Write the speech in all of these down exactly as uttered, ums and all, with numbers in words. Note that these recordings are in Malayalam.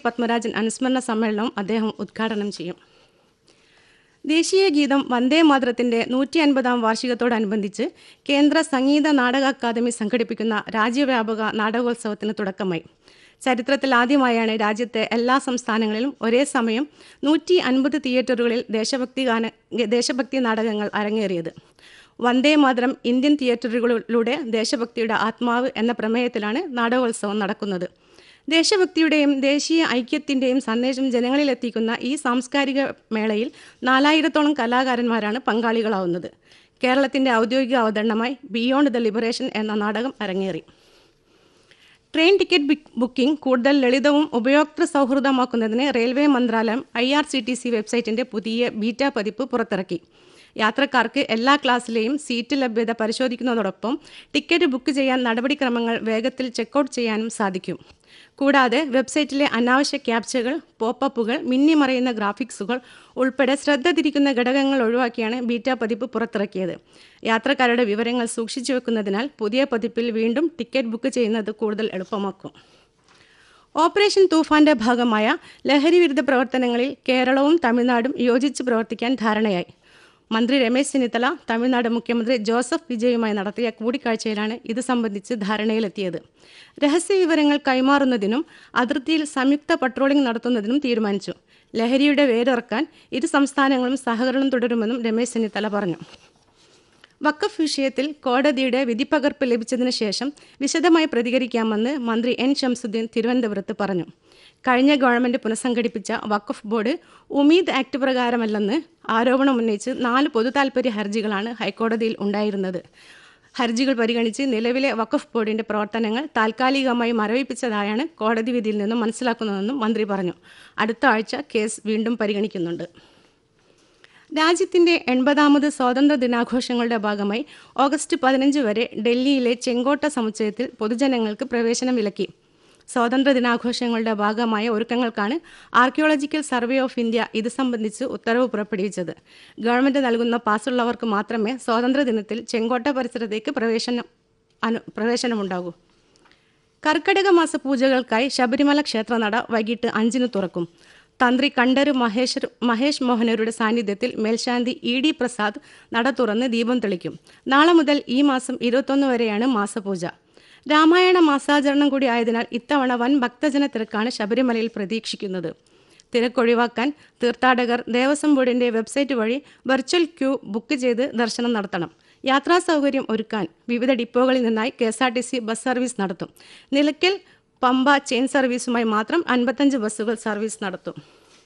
പത്മരാജൻ അനുസ്മരണ സമ്മേളനവും അദ്ദേഹം ഉദ്ഘാടനം ചെയ്യും. ദേശീയ ഗീതം വന്ദേ മാതരത്തിൻ്റെ നൂറ്റി അൻപതാം വാർഷികത്തോടനുബന്ധിച്ച് കേന്ദ്ര സംഗീത നാടക അക്കാദമി സംഘടിപ്പിക്കുന്ന രാജ്യവ്യാപക നാടകോത്സവത്തിന് തുടക്കമായി. ചരിത്രത്തിൽ ആദ്യമായാണ് രാജ്യത്തെ എല്ലാ സംസ്ഥാനങ്ങളിലും ഒരേ സമയം നൂറ്റി അൻപത് തിയേറ്ററുകളിൽ ദേശഭക്തി ഗാന ദേശഭക്തി നാടകങ്ങൾ അരങ്ങേറിയത്. വന്ദേ മാതരം ഇന്ത്യൻ തിയേറ്ററുകളിലൂടെ ദേശഭക്തിയുടെ ആത്മാവ് എന്ന പ്രമേയത്തിലാണ് നാടകോത്സവം നടക്കുന്നത്. ദേശഭക്തിയുടെയും ദേശീയ ഐക്യത്തിൻ്റെയും സന്ദേശം ജനങ്ങളിലെത്തിക്കുന്ന ഈ സാംസ്കാരിക മേളയിൽ നാലായിരത്തോളം കലാകാരന്മാരാണ് പങ്കാളികളാവുന്നത്. കേരളത്തിൻ്റെ ഔദ്യോഗിക അവതരണമായി ബിയോണ്ട് ദ ലിബറേഷൻ എന്ന നാടകം അരങ്ങേറി. ട്രെയിൻ ടിക്കറ്റ് ബുക്കിംഗ് കൂടുതൽ ലളിതവും ഉപയോക്തൃ സൗഹൃദമാക്കുന്നതിന് റെയിൽവേ മന്ത്രാലയം I R C T C വെബ്സൈറ്റിൻ്റെ പുതിയ ബീറ്റ പതിപ്പ് പുറത്തിറക്കി. യാത്രക്കാർക്ക് എല്ലാ ക്ലാസ്സിലെയും സീറ്റ് ലഭ്യത പരിശോധിക്കുന്നതോടൊപ്പം ടിക്കറ്റ് ബുക്ക് ചെയ്യാൻ നടപടിക്രമങ്ങൾ വേഗത്തിൽ ചെക്കൗട്ട് ചെയ്യാനും സാധിക്കും. കൂടാതെ വെബ്സൈറ്റിലെ അനാവശ്യ ക്യാപ്ചകൾ, പോപ്പപ്പുകൾ, മിന്നിമറയുന്ന ഗ്രാഫിക്സുകൾ ഉൾപ്പെടെ ശ്രദ്ധ തിരിക്കുന്ന ഘടകങ്ങൾ ഒഴിവാക്കിയാണ് ബീറ്റ പതിപ്പ് പുറത്തിറക്കിയത്. യാത്രക്കാരുടെ വിവരങ്ങൾ സൂക്ഷിച്ചു വെക്കുന്നതിനാൽ പുതിയ പതിപ്പിൽ വീണ്ടും ടിക്കറ്റ് ബുക്ക് ചെയ്യുന്നത് കൂടുതൽ എളുപ്പമാക്കും. ഓപ്പറേഷൻ തൂഫാന്റെ ഭാഗമായ ലഹരി വിരുദ്ധ പ്രവർത്തനങ്ങളിൽ കേരളവും തമിഴ്നാടും യോജിച്ച് പ്രവർത്തിക്കാൻ ധാരണയായി. മന്ത്രി രമേശ് ചെന്നിത്തല തമിഴ്നാട് മുഖ്യമന്ത്രി ജോസഫ് വിജയുമായി നടത്തിയ കൂടിക്കാഴ്ചയിലാണ് ഇത് സംബന്ധിച്ച് ധാരണയിലെത്തിയത്. രഹസ്യ വിവരങ്ങൾ കൈമാറുന്നതിനും അതിർത്തിയിൽ സംയുക്ത പട്രോളിംഗ് നടത്തുന്നതിനും തീരുമാനിച്ചു. ലഹരിയുടെ വേരിറക്കാൻ ഇരു സംസ്ഥാനങ്ങളും സഹകരണം തുടരുമെന്നും രമേശ് ചെന്നിത്തല പറഞ്ഞു. വഖഫ് വിഷയത്തിൽ കോടതിയുടെ വിധിപ്പകർപ്പ് ലഭിച്ചതിന് ശേഷം വിശദമായി പ്രതികരിക്കാമെന്ന് മന്ത്രി എൻ ശംസുദ്ദീൻ തിരുവനന്തപുരത്ത് പറഞ്ഞു. കഴിഞ്ഞ ഗവൺമെൻറ് പുനഃസംഘടിപ്പിച്ച വഖഫ് ബോർഡ് ഉമീദ് ആക്ട് പ്രകാരമല്ലെന്ന് ആരോപണമുന്നയിച്ച് നാല് പൊതുതാൽപര്യ ഹർജികളാണ് ഹൈക്കോടതിയിൽ ഉണ്ടായിരുന്നത്. ഹർജികൾ പരിഗണിച്ച് നിലവിലെ വഖഫ് ബോർഡിൻ്റെ പ്രവർത്തനങ്ങൾ താൽക്കാലികമായി മരവിപ്പിച്ചതായാണ് കോടതി വിധിയിൽ നിന്നും മനസ്സിലാക്കുന്നതെന്നും മന്ത്രി പറഞ്ഞു. അടുത്ത ആഴ്ച കേസ് വീണ്ടും പരിഗണിക്കുന്നുണ്ട്. രാജ്യത്തിൻ്റെ എൺപതാമത് സ്വാതന്ത്ര്യ ദിനാഘോഷങ്ങളുടെ ഭാഗമായി ഓഗസ്റ്റ് പതിനഞ്ച് വരെ ഡൽഹിയിലെ ചെങ്കോട്ട സമുച്ചയത്തിൽ പൊതുജനങ്ങൾക്ക് പ്രവേശനം വിലക്കി. സ്വാതന്ത്ര്യ ദിനാഘോഷങ്ങളുടെ ഭാഗമായ ഒരുക്കങ്ങൾക്കാണ് ആർക്കിയോളജിക്കൽ സർവേ ഓഫ് ഇന്ത്യ ഇത് സംബന്ധിച്ച് ഉത്തരവ് പുറപ്പെടുവിച്ചത്. ഗവൺമെൻറ് നൽകുന്ന പാസ്സുള്ളവർക്ക് മാത്രമേ സ്വാതന്ത്ര്യ ദിനത്തിൽ ചെങ്കോട്ട പരിസരത്തേക്ക് പ്രവേശനം അനു പ്രവേശനമുണ്ടാകൂ. കർക്കിടക മാസ പൂജകൾക്കായി ശബരിമല ക്ഷേത്രനട വൈകിട്ട് അഞ്ചിന് തുറക്കും. തന്ത്രി കണ്ഠര് മഹേശ്വർ മഹേഷ് മോഹനരുടെ സാന്നിധ്യത്തിൽ മേൽശാന്തി ഇ ഡി പ്രസാദ് നട തുറന്ന് ദീപം തെളിക്കും. നാളെ മുതൽ ഈ മാസം ഇരുപത്തൊന്ന് വരെയാണ് മാസപൂജ. രാമായണ മാസാചരണം കൂടി ആയതിനാൽ ഇത്തവണ വൻ ഭക്തജന തിരക്കാണ് ശബരിമലയിൽ പ്രതീക്ഷിക്കുന്നത്. തിരക്കൊഴിവാക്കാൻ തീർത്ഥാടകർ ദേവസ്വം ബോർഡിൻ്റെ വെബ്സൈറ്റ് വഴി വെർച്വൽ ക്യൂ ബുക്ക് ചെയ്ത് ദർശനം നടത്തണം. യാത്രാ സൗകര്യം ഒരുക്കാൻ വിവിധ ഡിപ്പോകളിൽ നിന്നായി K S R T C bus service നടത്തും. നിലയ്ക്കൽ പമ്പ ചെയിൻ സർവീസുമായി മാത്രം അൻപത്തഞ്ച് ബസ്സുകൾ സർവീസ് നടത്തും.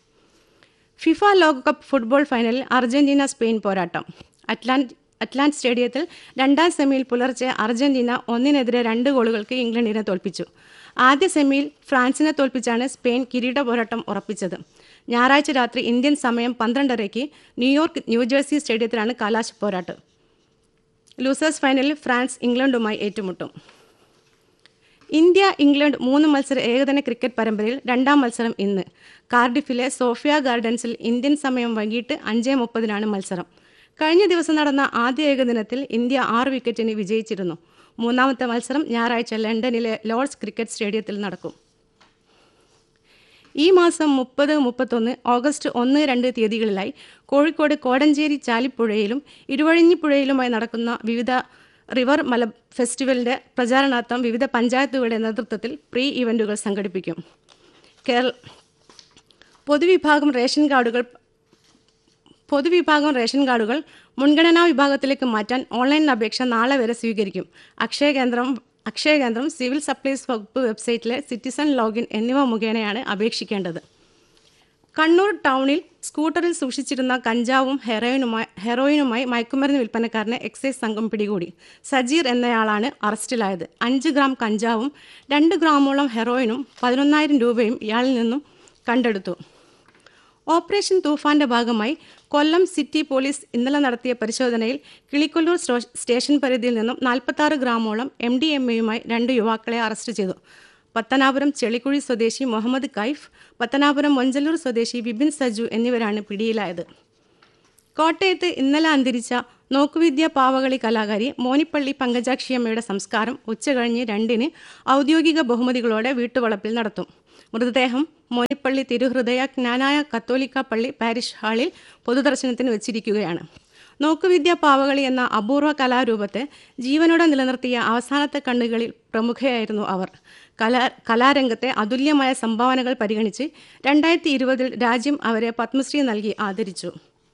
ഫിഫ ലോകകപ്പ് ഫുട്ബോൾ ഫൈനലിൽ അർജന്റീന സ്പെയിൻ പോരാട്ടം. അറ്റ്ലാന്റ് അറ്റ്ലാന്റ് സ്റ്റേഡിയത്തിൽ രണ്ടാം സെമിയിൽ പുലർച്ചെ അർജന്റീന ഒന്നിനെതിരെ രണ്ട് ഗോളുകൾക്ക് ഇംഗ്ലണ്ടിനെ തോൽപ്പിച്ചു. ആദ്യ സെമിയിൽ ഫ്രാൻസിനെ തോൽപ്പിച്ചാണ് സ്പെയിൻ കിരീട പോരാട്ടം ഉറപ്പിച്ചത്. ഞായറാഴ്ച രാത്രി ഇന്ത്യൻ സമയം പന്ത്രണ്ടരയ്ക്ക് ന്യൂയോർക്ക് ന്യൂജേഴ്സി സ്റ്റേഡിയത്തിലാണ് കലാശ പോരാട്ടം. ലൂസേഴ്സ് ഫൈനലിൽ ഫ്രാൻസ് ഇംഗ്ലണ്ടുമായി ഏറ്റുമുട്ടും. ഇന്ത്യ ഇംഗ്ലണ്ട് മൂന്ന് മത്സര ഏകദിന ക്രിക്കറ്റ് പരമ്പരയിൽ രണ്ടാം മത്സരം ഇന്ന്. കാർഡിഫിലെ സോഫിയ ഗാർഡൻസിൽ ഇന്ത്യൻ സമയം വൈകിട്ട് അഞ്ച് മുപ്പതിനാണ് മത്സരം. കഴിഞ്ഞ ദിവസം നടന്ന ആദ്യ ഏകദിനത്തിൽ ഇന്ത്യ ആറ് വിക്കറ്റിന് വിജയിച്ചിരുന്നു. മൂന്നാമത്തെ മത്സരം ഞായറാഴ്ച ലണ്ടനിലെ ലോർഡ്സ് ക്രിക്കറ്റ് സ്റ്റേഡിയത്തിൽ നടക്കും. ഈ മാസം മുപ്പത് മുപ്പത്തൊന്ന് ഓഗസ്റ്റ് ഒന്ന് രണ്ട് തീയതികളിലായി കോഴിക്കോട് കോടഞ്ചേരി ചാലിപ്പുഴയിലും ഇരുവഴിഞ്ഞിപ്പുഴയിലുമായി നടക്കുന്ന വിവിധ റിവർ മല ഫെസ്റ്റിവലിൻ്റെ പ്രചാരണാർത്ഥം വിവിധ പഞ്ചായത്തുകളുടെ നേതൃത്വത്തിൽ പ്രീ ഇവൻറ്റുകൾ സംഘടിപ്പിക്കും. കേരള പൊതുവിഭാഗം റേഷൻ കാർഡുകൾ പൊതുവിഭാഗം റേഷൻ കാർഡുകൾ മുൻഗണനാ വിഭാഗത്തിലേക്ക് മാറ്റാൻ ഓൺലൈൻ അപേക്ഷ നാളെ വരെ സ്വീകരിക്കും. അക്ഷയ കേന്ദ്രം അക്ഷയ കേന്ദ്രം സിവിൽ സപ്ലൈസ് വകുപ്പ് വെബ്സൈറ്റിലെ സിറ്റിസൺ ലോഗിൻ എന്നിവ മുഖേനയാണ് അപേക്ഷിക്കേണ്ടത്. കണ്ണൂർ ടൗണിൽ സ്കൂട്ടറിൽ സൂക്ഷിച്ചിരുന്ന കഞ്ചാവും ഹെറോയിനുമായി ഹെറോയിനുമായി മയക്കുമരുന്ന് വിൽപ്പനക്കാരനെ എക്സൈസ് സംഘം പിടികൂടി. സജീർ എന്നയാളാണ് അറസ്റ്റിലായത്. അഞ്ച് ഗ്രാം കഞ്ചാവും രണ്ട് ഗ്രാമോളം ഹെറോയിനും പതിനൊന്നായിരം രൂപയും ഇയാളിൽ നിന്നും കണ്ടെടുത്തു. ഓപ്പറേഷൻ തൂഫാന്റെ ഭാഗമായി കൊല്ലം സിറ്റി പോലീസ് ഇന്നലെ നടത്തിയ പരിശോധനയിൽ കിളിക്കൊല്ലൂർ സ്റ്റേഷൻ പരിധിയിൽ നിന്നും നാൽപ്പത്താറ് ഗ്രാമോളം എം ഡി എം എയുമായി രണ്ട് യുവാക്കളെ അറസ്റ്റ് ചെയ്തു. പത്തനാപുരം ചെളിക്കുഴി സ്വദേശി മുഹമ്മദ് കൈഫ്, പത്തനാപുരം മൊഞ്ചല്ലൂർ സ്വദേശി വിപിൻ സജു എന്നിവരാണ് പിടിയിലായത്. കോട്ടയത്ത് ഇന്നലെ അന്തരിച്ച നോക്കുവിദ്യ പാവകളി കലാകാരി മോനിപ്പള്ളി പങ്കജാക്ഷിയമ്മയുടെ സംസ്കാരം ഉച്ചകഴിഞ്ഞ് രണ്ടിന് ഔദ്യോഗിക ബഹുമതികളോടെ വീട്ടുവളപ്പിൽ നടത്തും. മൃതദേഹം മോനിപ്പള്ളി തിരുഹൃദയ ജ്ഞാനായ കത്തോലിക്ക പള്ളി പാരിഷ് ഹാളിൽ പൊതുദർശനത്തിന് വെച്ചിരിക്കുകയാണ്. നോക്കുവിദ്യ പാവകളി എന്ന അപൂർവ കലാരൂപത്തെ ജീവനോടെ നിലനിർത്തിയ അവസാനത്തെ കണ്ണുകളിൽ പ്രമുഖയായിരുന്നു അവർ. കലാ കലാരംഗത്തെ അതുല്യമായ സംഭാവനകൾ പരിഗണിച്ച് രണ്ടായിരത്തി ഇരുപതിൽ രാജ്യം അവരെ പത്മശ്രീ നൽകി ആദരിച്ചു.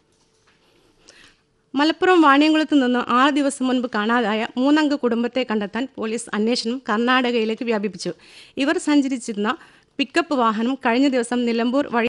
മലപ്പുറം വാണിയംകുളത്ത് നിന്ന് ആറ് ദിവസം മുൻപ് കാണാതായ മൂന്നംഗ കുടുംബത്തെ കണ്ടെത്താൻ പോലീസ് അന്വേഷണം കർണാടകയിലേക്ക് വ്യാപിപ്പിച്ചു. ഇവർ സഞ്ചരിച്ചിരുന്ന പിക്കപ്പ് വാഹനം കഴിഞ്ഞ ദിവസം നിലമ്പൂർ വഴി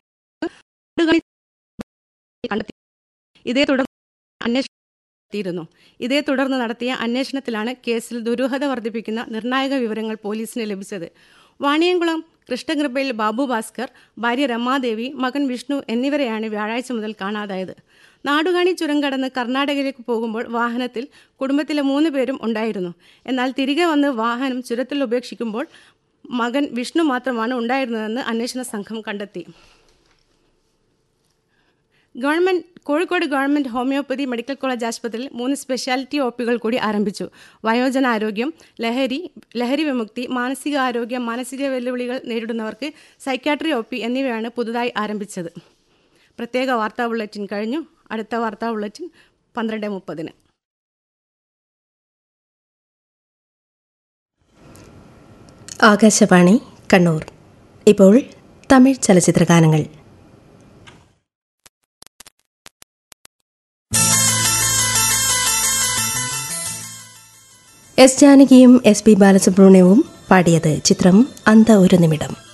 കണ്ടെത്തി. ഇതേ തുടർന്ന് അന്വേഷണം നടത്തിയിരുന്നു. ഇതേ തുടർന്ന് നടത്തിയ അന്വേഷണത്തിലാണ് കേസിൽ ദുരൂഹത വർദ്ധിപ്പിക്കുന്ന നിർണായക വിവരങ്ങൾ പോലീസിന് ലഭിച്ചത്. വാണിയംകുളം കൃഷ്ണകൃപയിൽ ബാബു ഭാസ്കർ, ഭാര്യ രമാദേവി, മകൻ വിഷ്ണു എന്നിവരെയാണ് വ്യാഴാഴ്ച മുതൽ കാണാതായത്. നാടുകാണി ചുരം കടന്ന് കർണാടകയിലേക്ക് പോകുമ്പോൾ വാഹനത്തിൽ കുടുംബത്തിലെ മൂന്ന് പേരും ഉണ്ടായിരുന്നു. എന്നാൽ തിരികെ വന്ന് വാഹനം ചുരത്തിൽ ഉപേക്ഷിക്കുമ്പോൾ മകൻ വിഷ്ണു മാത്രമാണ് ഉണ്ടായിരുന്നതെന്ന് അന്വേഷണ സംഘം കണ്ടെത്തി. Government Kozhikode government homeopathy medical college ആശുപത്രിയിൽ മൂന്ന് സ്പെഷ്യാലിറ്റി ഒ പികൾ കൂടി ആരംഭിച്ചു. വയോജനാരോഗ്യം, ലഹരി ലഹരി വിമുക്തി, മാനസികാരോഗ്യം, മാനസിക വെല്ലുവിളികൾ നേരിടുന്നവർക്ക് സൈക്യാട്രി ഒ പി എന്നിവയാണ് പുതുതായി ആരംഭിച്ചത്. പ്രത്യേക വാർത്താ ബുള്ളറ്റിൻ കഴിഞ്ഞു. അടുത്ത വാർത്താ ബുള്ളറ്റിൻ പന്ത്രണ്ട് മുപ്പതിന്. ആകാശവാണി കണ്ണൂർ. ഇപ്പോൾ തമിഴ് ചലച്ചിത്രഗാനങ്ങൾ. എസ് ജാനകിയും എസ് പി ബാലസുബ്രഹ്മണ്യവും പാടിയത്. ചിത്രം അന്ത ഒരു നിമിடம்.